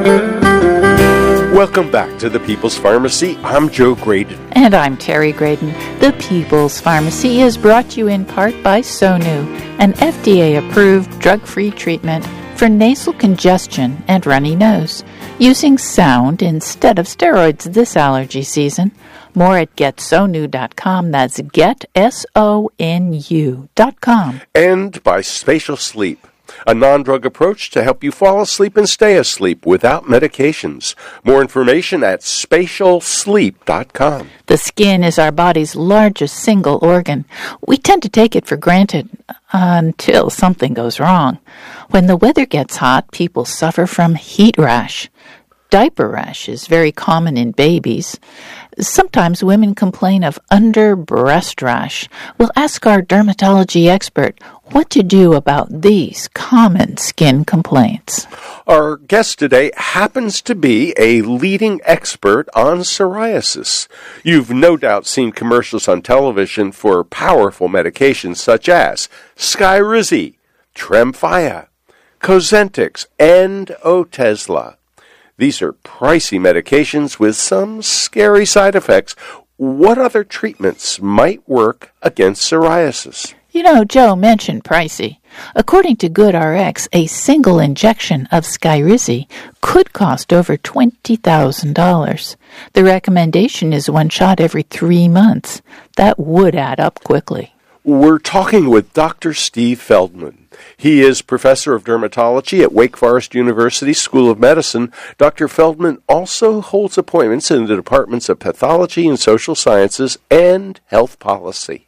Welcome back to the People's Pharmacy. I'm Joe Graydon. And I'm Terry Graydon. The People's Pharmacy is brought to you in part by Sonu, an FDA-approved drug-free treatment for nasal congestion and runny nose, using sound instead of steroids this allergy season. More at getsonu.com. That's getsonu.com. And by Spatial Sleep, a non-drug approach to help you fall asleep and stay asleep without medications. More information at spatialsleep.com. The skin is our body's largest single organ. We tend to take it for granted until something goes wrong. When the weather gets hot, people suffer from heat rash. Diaper rash is very common in babies. Sometimes women complain of under breast rash. We'll ask our dermatology expert what to do about these common skin complaints. Our guest today happens to be a leading expert on psoriasis. You've no doubt seen commercials on television for powerful medications such as Skyrizi, Tremfya, Cosentyx, and Otezla. These are pricey medications with some scary side effects. What other treatments might work against psoriasis? You know, Joe mentioned pricey. According to GoodRx, a single injection of Skyrizi could cost over $20,000. The recommendation is one shot every 3 months. That would add up quickly. We're talking with Dr. Steve Feldman. He is professor of dermatology at Wake Forest University School of Medicine. Dr. Feldman also holds appointments in the departments of pathology and social sciences and health policy.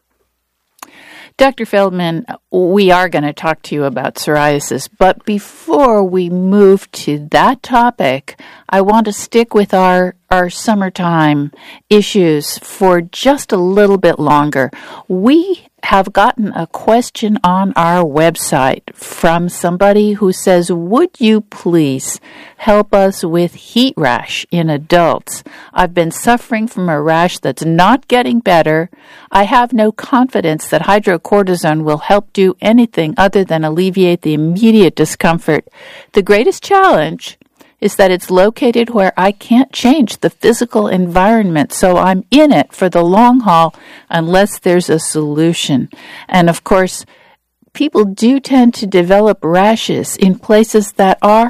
Dr. Feldman, we are going to talk to you about psoriasis, but before we move to that topic, I want to stick with our summertime issues for just a little bit longer. We have gotten a question on our website from somebody who says, would you please help us with heat rash in adults? I've been suffering from a rash that's not getting better. I have no confidence that hydrocortisone will help do anything other than alleviate the immediate discomfort. The greatest challenge is that it's located where I can't change the physical environment, so I'm in it for the long haul unless there's a solution. And of course, people do tend to develop rashes in places that are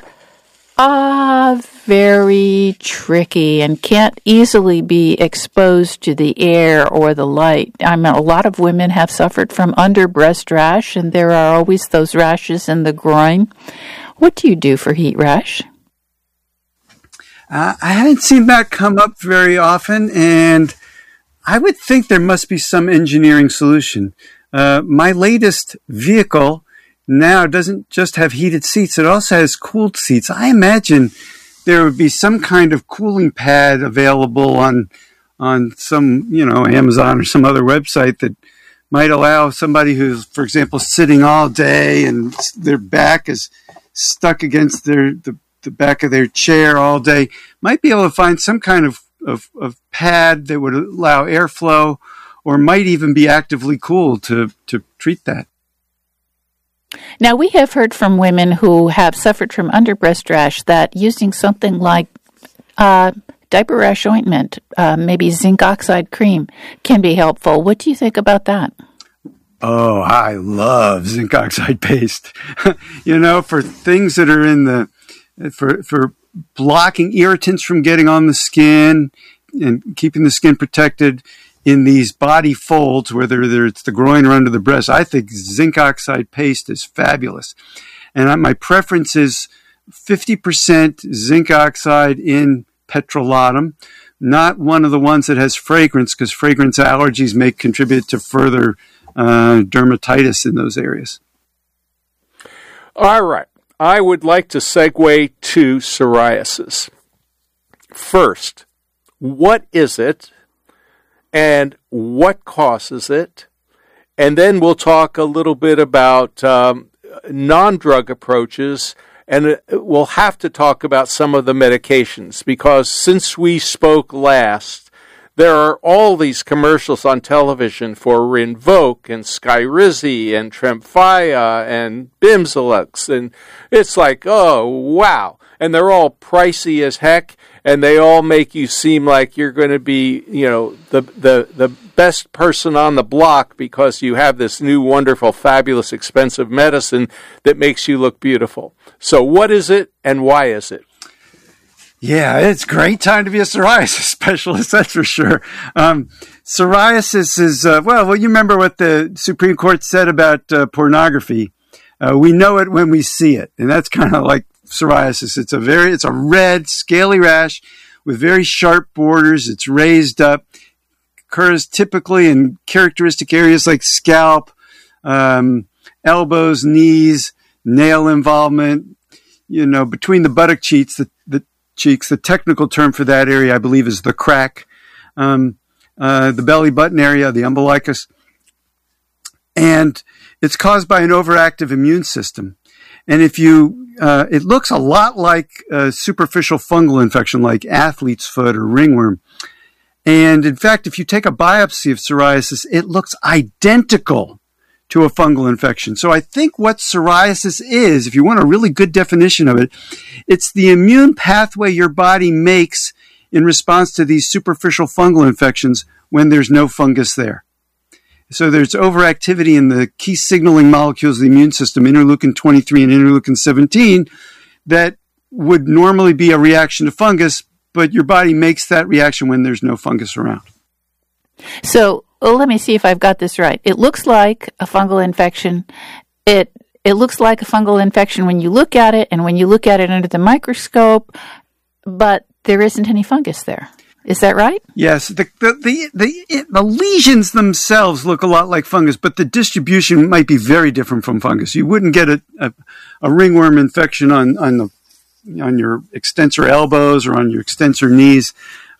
very tricky and can't easily be exposed to the air or the light. I mean, a lot of women have suffered from under breast rash, and there are always those rashes in the groin. What do you do for heat rash? I haven't seen that come up very often, and I would think there must be some engineering solution. My latest vehicle now doesn't just have heated seats, it also has cooled seats. I imagine there would be some kind of cooling pad available on some, Amazon or some other website that might allow somebody who's, for example, sitting all day and their back is stuck against the back of their chair all day, might be able to find some kind of pad that would allow airflow or might even be actively cooled to treat that. Now, we have heard from women who have suffered from under breast rash that using something like diaper rash ointment, maybe zinc oxide cream, can be helpful. What do you think about that? Oh, I love zinc oxide paste. For things that are for blocking irritants from getting on the skin and keeping the skin protected in these body folds, whether it's the groin or under the breast, I think zinc oxide paste is fabulous. And my preference is 50% zinc oxide in petrolatum, not one of the ones that has fragrance, because fragrance allergies may contribute to further dermatitis in those areas. All right. I would like to segue to psoriasis. First, what is it and what causes it? And then we'll talk a little bit about non-drug approaches, and we'll have to talk about some of the medications, because since we spoke last, there are all these commercials on television for Rinvoq and Skyrizi and Tremfya and Bimzelx, and it's like, oh, wow. and they're all pricey as heck, and they all make you seem like you're going to be, the best person on the block because you have this new, wonderful, fabulous, expensive medicine that makes you look beautiful. So what is it and why is it? Yeah, it's a great time to be a psoriasis specialist, that's for sure. Psoriasis is, well, you remember what the Supreme Court said about pornography. We know it when we see it, and that's kind of like psoriasis. It's a red, scaly rash with very sharp borders. It's raised up, occurs typically in characteristic areas like scalp, elbows, knees, nail involvement, between the buttock cheeks, the technical term for that area, I believe, is the crack, the belly button area, the umbilicus. And it's caused by an overactive immune system. And it looks a lot like a superficial fungal infection like athlete's foot or ringworm. And in fact, if you take a biopsy of psoriasis, it looks identical to a fungal infection. So I think what psoriasis is, if you want a really good definition of it, it's the immune pathway your body makes in response to these superficial fungal infections when there's no fungus there. So there's overactivity in the key signaling molecules of the immune system, interleukin 23 and interleukin 17, that would normally be a reaction to fungus, but your body makes that reaction when there's no fungus around. So let me see if I've got this right. It looks like a fungal infection. It looks like a fungal infection when you look at it, and when you look at it under the microscope, but there isn't any fungus there. Is that right? Yes. The lesions themselves look a lot like fungus, but the distribution might be very different from fungus. You wouldn't get a ringworm infection on your extensor elbows or on your extensor knees.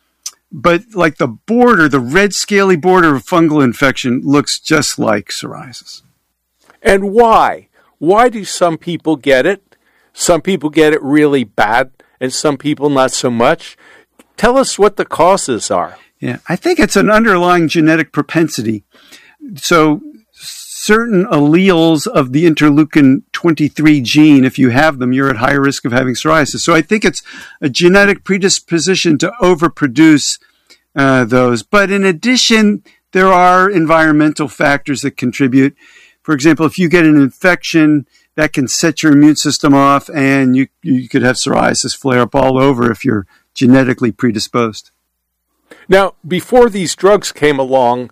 But like the border, the red scaly border of fungal infection looks just like psoriasis. And why? Why do some people get it? Some people get it really bad, and some people not so much. Tell us what the causes are. Yeah, I think it's an underlying genetic propensity. So certain alleles of the interleukin 23 gene, if you have them, you're at higher risk of having psoriasis. So I think it's a genetic predisposition to overproduce those. But in addition, there are environmental factors that contribute. For example, if you get an infection, that can set your immune system off, and you could have psoriasis flare up all over if you're genetically predisposed. Now, before these drugs came along,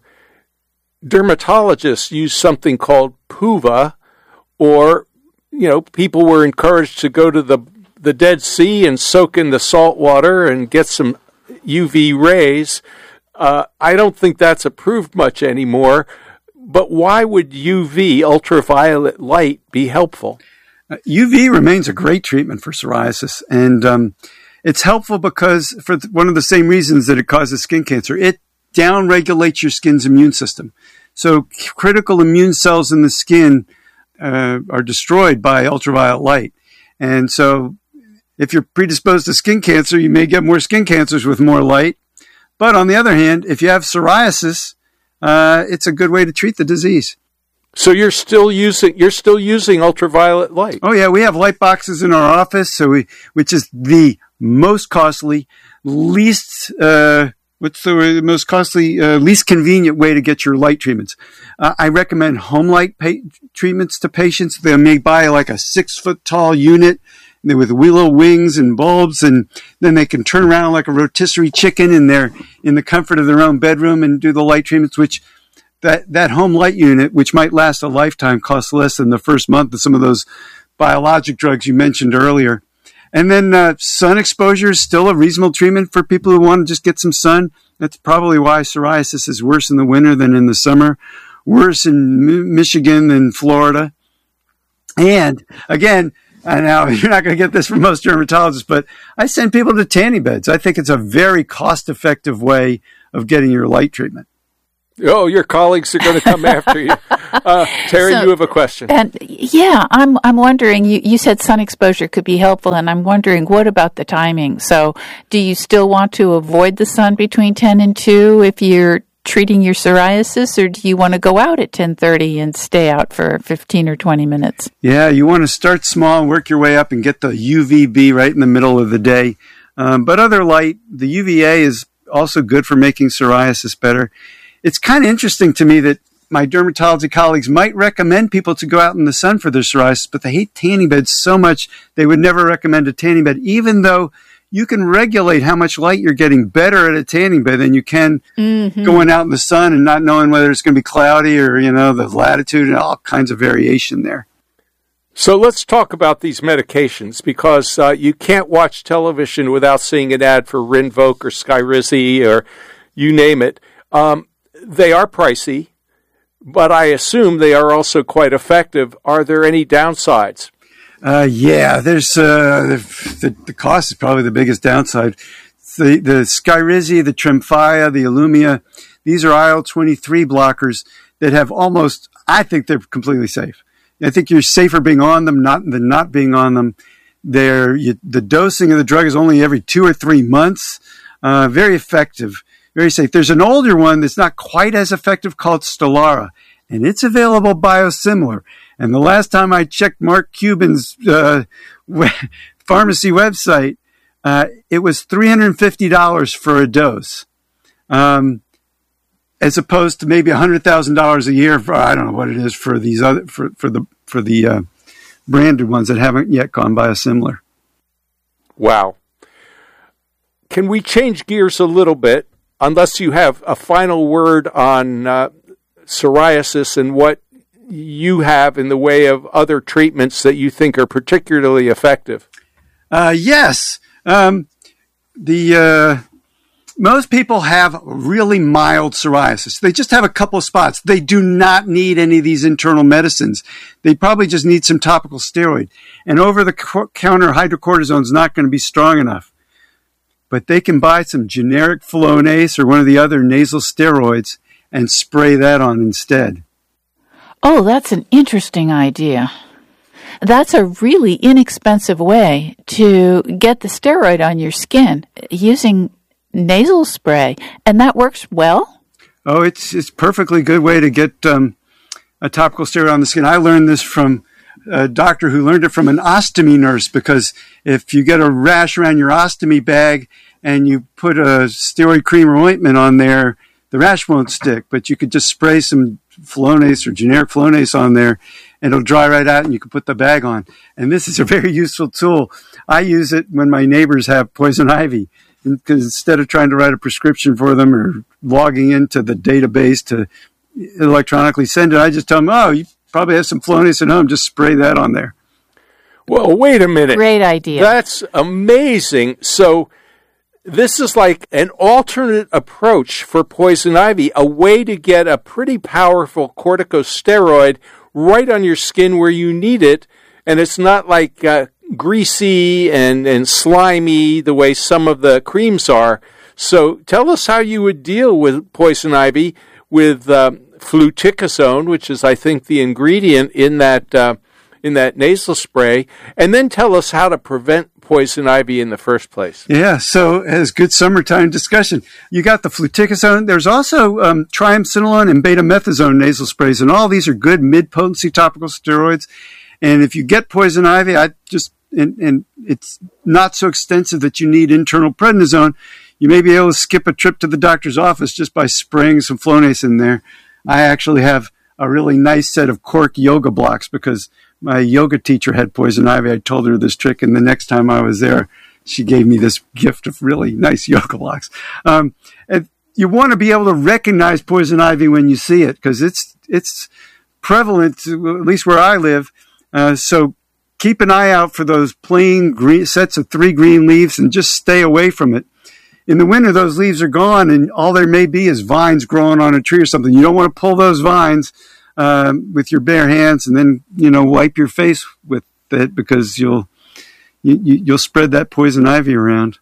dermatologists used something called PUVA, or, people were encouraged to go to the Dead Sea and soak in the salt water and get some UV rays. I don't think that's approved much anymore, but why would UV, ultraviolet light, be helpful? UV remains a great treatment for psoriasis, and it's helpful because for one of the same reasons that it causes skin cancer. It downregulates your skin's immune system. So critical immune cells in the skin are destroyed by ultraviolet light. And so if you're predisposed to skin cancer, you may get more skin cancers with more light. But on the other hand, if you have psoriasis, it's a good way to treat the disease. So you're still using ultraviolet light? Oh yeah, we have light boxes in our office, which is the most costly, least convenient way to get your light treatments. I recommend home light treatments to patients. They may buy like a 6-foot tall unit with willow wings and bulbs, and then they can turn around like a rotisserie chicken in the comfort of their own bedroom and do the light treatments, which that home light unit, which might last a lifetime, costs less than the first month of some of those biologic drugs you mentioned earlier. And then sun exposure is still a reasonable treatment for people who want to just get some sun. That's probably why psoriasis is worse in the winter than in the summer, worse in Michigan than Florida. And again, now you're not going to get this from most dermatologists, but I send people to tanning beds. I think it's a very cost-effective way of getting your light treatment. Oh, your colleagues are going to come after you. Terry, you have a question. And yeah, I'm wondering, you said sun exposure could be helpful, and I'm wondering, what about the timing? So do you still want to avoid the sun between 10 and 2 if you're treating your psoriasis, or do you want to go out at 10:30 and stay out for 15 or 20 minutes? Yeah, you want to start small, work your way up, and get the UVB right in the middle of the day. But other light, the UVA is also good for making psoriasis better. It's kind of interesting to me that my dermatology colleagues might recommend people to go out in the sun for their psoriasis, but they hate tanning beds so much they would never recommend a tanning bed, even though you can regulate how much light you're getting better at a tanning bed than you can going out in the sun and not knowing whether it's going to be cloudy or, the latitude and all kinds of variation there. So let's talk about these medications, because you can't watch television without seeing an ad for Rinvoq or Skyrizi or you name it. They are pricey, but I assume they are also quite effective. Are there any downsides? There's the cost is probably the biggest downside. The Skyrizi, the Tremfya, the Ilumya, these are IL-23 blockers that have I think they're completely safe. I think you're safer being on them than not being on them. The dosing of the drug is only every 2 or 3 months. Very effective, very safe. There's an older one that's not quite as effective called Stelara, and it's available biosimilar. And the last time I checked Mark Cuban's pharmacy website, it was $350 for a dose, as opposed to maybe $100,000 a year for, I don't know what it is for these other for the branded ones that haven't yet gone biosimilar. Wow. Can we change gears a little bit, unless you have a final word on psoriasis and what you have in the way of other treatments that you think are particularly effective? Yes. Most people have really mild psoriasis. They just have a couple of spots. They do not need any of these internal medicines. They probably just need some topical steroid. And over-the-counter hydrocortisone is not going to be strong enough. But they can buy some generic Flonase or one of the other nasal steroids and spray that on instead. Oh, that's an interesting idea. That's a really inexpensive way to get the steroid on your skin using nasal spray, and that works well? Oh, it's perfectly good way to get a topical steroid on the skin. I learned this from a doctor who learned it from an ostomy nurse, because if you get a rash around your ostomy bag and you put a steroid cream or ointment on there, the rash won't stick, but you could just spray some Flonase or generic Flonase on there and it'll dry right out and you can put the bag on. And this is a very useful tool. I use it when my neighbors have poison ivy, because instead of trying to write a prescription for them or logging into the database to electronically send it, I just tell them, oh, you probably have some Flonase at home, just spray that on there. Well, wait a minute. Great idea. That's amazing. So this is like an alternate approach for poison ivy, a way to get a pretty powerful corticosteroid right on your skin where you need it, and it's not like greasy and slimy the way some of the creams are. So tell us how you would deal with poison ivy with fluticasone, which is, I think, the ingredient in that nasal spray, and then tell us how to prevent poison ivy in the first place. Yeah, so as good summertime discussion, you got the fluticasone. There's also triamcinolone and betamethasone nasal sprays, and all these are good mid-potency topical steroids. And if you get poison ivy, and it's not so extensive that you need internal prednisone, you may be able to skip a trip to the doctor's office just by spraying some Flonase in there. I actually have a really nice set of cork yoga blocks because my yoga teacher had poison ivy. I told her this trick, and the next time I was there, she gave me this gift of really nice yoga blocks. And you want to be able to recognize poison ivy when you see it, because it's prevalent, at least where I live. So keep an eye out for those plain green sets of 3 green leaves and just stay away from it. In the winter, those leaves are gone, and all there may be is vines growing on a tree or something. You don't want to pull those vines with your bare hands and then, wipe your face with it, because you'll spread that poison ivy around.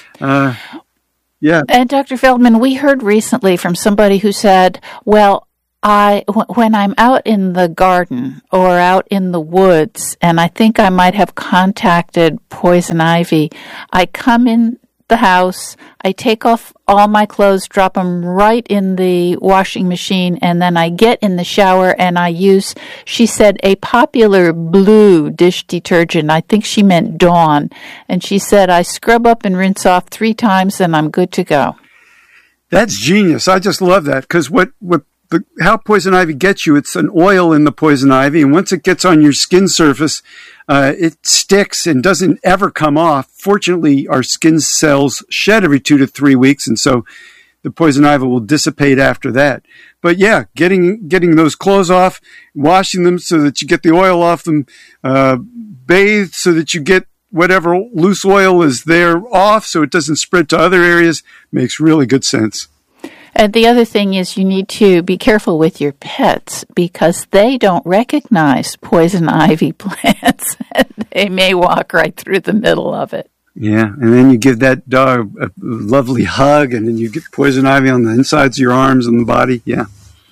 Yeah. And Dr. Feldman, we heard recently from somebody who said, well, when I'm out in the garden or out in the woods, and I think I might have contacted poison ivy, I come in the house. I take off all my clothes, drop them right in the washing machine, and then I get in the shower and I use, she said, a popular blue dish detergent. I think she meant Dawn. And she said, I scrub up and rinse off 3 times and I'm good to go. That's genius. I just love that because how poison ivy gets you, it's an oil in the poison ivy, and once it gets on your skin surface, it sticks and doesn't ever come off. Fortunately, our skin cells shed every 2 to 3 weeks, and so the poison ivy will dissipate after that. But yeah, getting those clothes off, washing them so that you get the oil off them, bathe so that you get whatever loose oil is there off so it doesn't spread to other areas, makes really good sense. And the other thing is you need to be careful with your pets because they don't recognize poison ivy plants. They may walk right through the middle of it. Yeah, and then you give that dog a lovely hug, and then you get poison ivy on the insides of your arms and the body. Yeah.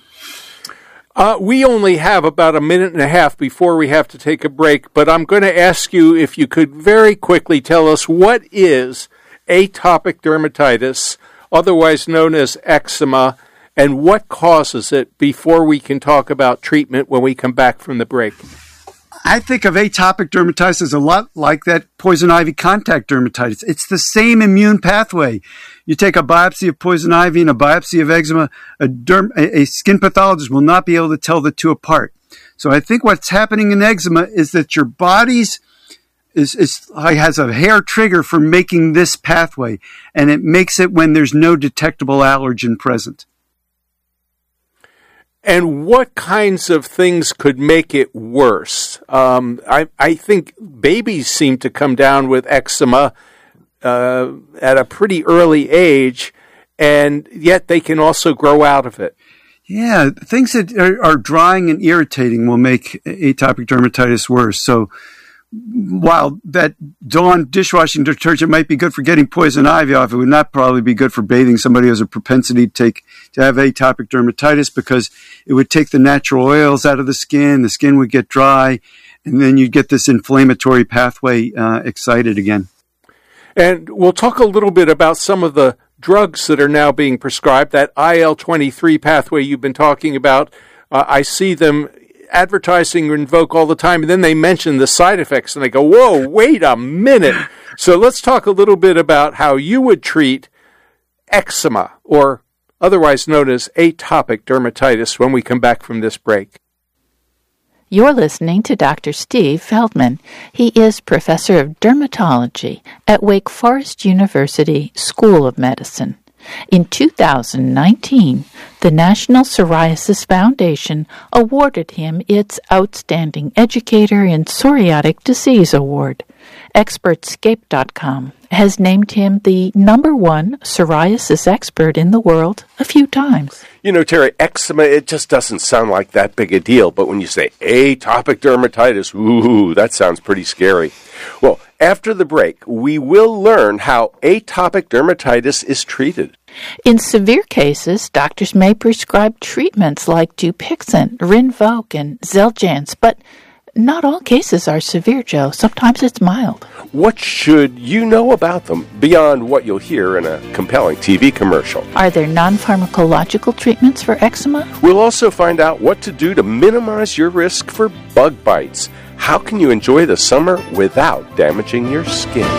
We only have about a minute and a half before we have to take a break, but I'm going to ask you if you could very quickly tell us what is atopic dermatitis, otherwise known as eczema, and what causes it before we can talk about treatment when we come back from the break. I think of atopic dermatitis as a lot like that poison ivy contact dermatitis. It's the same immune pathway. You take a biopsy of poison ivy and a biopsy of eczema, a skin pathologist will not be able to tell the two apart. So I think what's happening in eczema is that your body's has a hair trigger for making this pathway, and it makes it when there's no detectable allergen present. And what kinds of things could make it worse? I think babies seem to come down with eczema at a pretty early age, and yet they can also grow out of it. Yeah, things that are drying and irritating will make atopic dermatitis worse. So while that Dawn dishwashing detergent might be good for getting poison ivy off, it would not probably be good for bathing somebody who has a propensity to have atopic dermatitis because it would take the natural oils out of the skin would get dry, and then you'd get this inflammatory pathway excited again. And we'll talk a little bit about some of the drugs that are now being prescribed, that IL-23 pathway you've been talking about. I see them advertising Rinvoq all the time, and then they mention the side effects, and they go, whoa, wait a minute. So let's talk a little bit about how you would treat eczema, or otherwise known as atopic dermatitis, when we come back from this break. You're listening to Dr. Steve Feldman. He is professor of dermatology at Wake Forest University School of Medicine. In 2019, the National Psoriasis Foundation awarded him its Outstanding Educator in Psoriatic Disease Award. Expertscape.com has named him the #1 psoriasis expert in the world a few times. You know, Terry, eczema, it just doesn't sound like that big a deal. But when you say atopic dermatitis, ooh, that sounds pretty scary. Well, after the break, we will learn how atopic dermatitis is treated. In severe cases, doctors may prescribe treatments like Dupixent, Rinvoq, and Xeljanz, but not all cases are severe, Joe. Sometimes it's mild. What should you know about them beyond what you'll hear in a compelling TV commercial? Are there non-pharmacological treatments for eczema? We'll also find out what to do to minimize your risk for bug bites. How can you enjoy the summer without damaging your skin?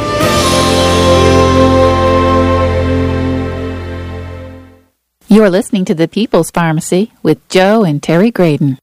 You're listening to The People's Pharmacy with Joe and Terry Graydon.